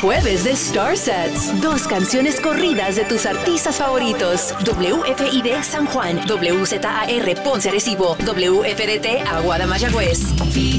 jueves de Star Sets. 2 canciones corridas de tus artistas favoritos. WFID San Juan, WZAR Ponce Arecibo, WFDT Aguada Mayagüez.